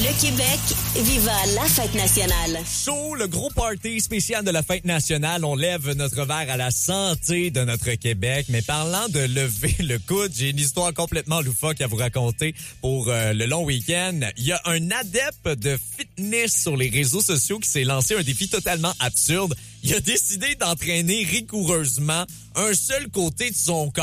Le Québec, viva la fête nationale. Chaud, le gros party spécial de la fête nationale. On lève notre verre à la santé de notre Québec. Mais parlant de lever le coude, j'ai une histoire complètement loufoque à vous raconter pour le long week-end. Il y a un adepte de fitness sur les réseaux sociaux qui s'est lancé un défi totalement absurde. Il a décidé d'entraîner rigoureusement un seul côté de son corps.